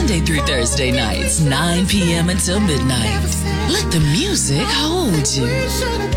Monday through Thursday nights, 9 p.m. until midnight. Let the music hold you.